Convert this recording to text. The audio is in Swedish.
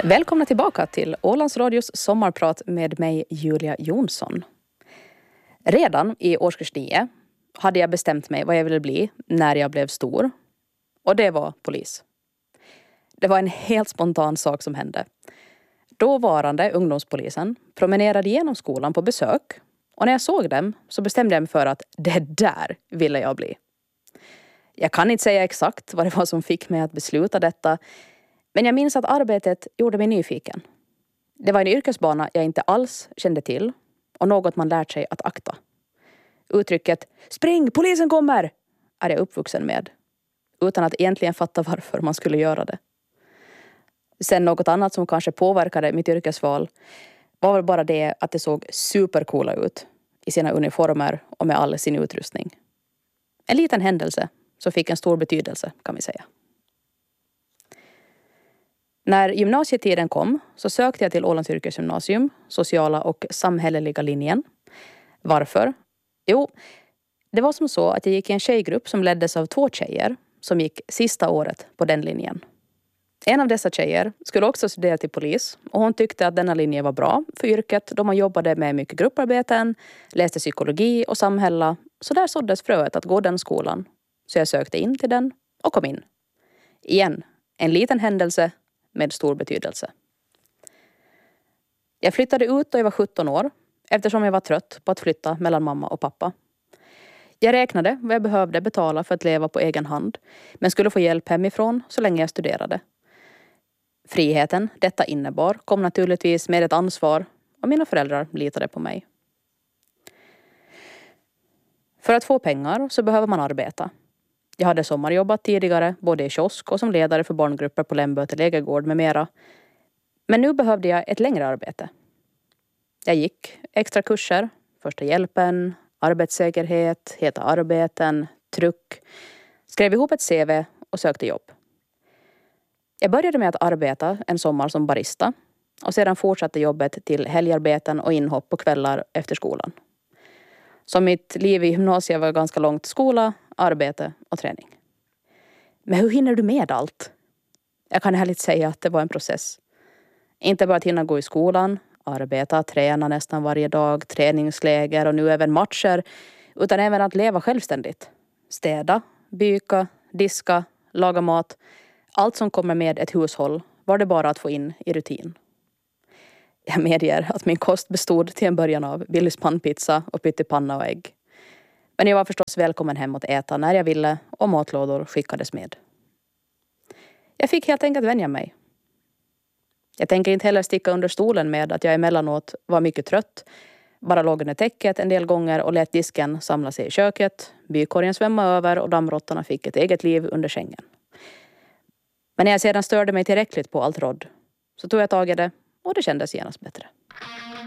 Välkomna tillbaka till Ålands Radios sommarprat med mig Julia Jonsson. Redan i årskurs 9 hade jag bestämt mig vad jag ville bli när jag blev stor. Och det var polis. Det var en helt spontan sak som hände. Dåvarande ungdomspolisen promenerade genom skolan på besök. Och när jag såg dem så bestämde jag mig för att det där ville jag bli. Jag kan inte säga exakt vad det var som fick mig att besluta detta. Men jag minns att arbetet gjorde mig nyfiken. Det var en yrkesbana jag inte alls kände till. Och något man lärt sig att akta. Uttrycket "spring, polisen kommer!" är jag uppvuxen med. Utan att egentligen fatta varför man skulle göra det. Sen något annat som kanske påverkade mitt yrkesval var väl bara det att det såg supercoola ut i sina uniformer och med all sin utrustning. En liten händelse som fick en stor betydelse kan vi säga. När gymnasietiden kom så sökte jag till Ålands yrkesgymnasium, sociala och samhälleliga linjen. Varför? Jo, det var som så att jag gick i en tjejgrupp som leddes av 2 tjejer som gick sista året på den linjen. En av dessa tjejer skulle också studera till polis och hon tyckte att denna linje var bra för yrket då man jobbade med mycket grupparbeten, läste psykologi och samhälle. Så där såddes fröet att gå den skolan. Så jag sökte in till den och kom in. Igen, en liten händelse med stor betydelse. Jag flyttade ut då jag var 17 år eftersom jag var trött på att flytta mellan mamma och pappa. Jag räknade vad jag behövde betala för att leva på egen hand men skulle få hjälp hemifrån så länge jag studerade. Friheten detta innebar kom naturligtvis med ett ansvar och mina föräldrar litade på mig. För att få pengar så behöver man arbeta. Jag hade sommarjobbat tidigare både i kiosk och som ledare för barngrupper på Lämböte lägergård med mera. Men nu behövde jag ett längre arbete. Jag gick extra kurser, första hjälpen, arbetssäkerhet, heta arbeten, truck, skrev ihop ett CV och sökte jobb. Jag började med att arbeta en sommar som barista och sedan fortsatte jobbet till helgarbeten och inhopp på kvällar efter skolan. Så mitt liv i gymnasiet var ganska långt skola, arbete och träning. Men hur hinner du med allt? Jag kan ärligt säga att det var en process. Inte bara att hinna gå i skolan, arbeta, träna nästan varje dag, träningsläger och nu även matcher, utan även att leva självständigt. Städa, byka, diska, laga mat. Allt som kommer med ett hushåll var det bara att få in i rutin. Jag medger att min kost bestod till en början av Billys pannpizza och pyttipanna och ägg. Men jag var förstås välkommen hem att äta när jag ville och matlådor skickades med. Jag fick helt enkelt vänja mig. Jag tänker inte heller sticka under stolen med att jag emellanåt var mycket trött. Bara låg under täcket en del gånger och lät disken samla sig i köket. Bykorgen svämma över och dammråttorna fick ett eget liv under sängen. Men när jag sedan störde mig tillräckligt på allt råd så tog jag tag i det och det kändes genast bättre.